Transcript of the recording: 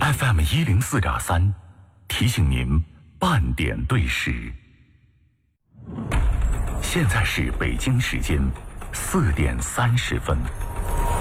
FM104.3，提醒您半点对时。现在是北京时间4点30分。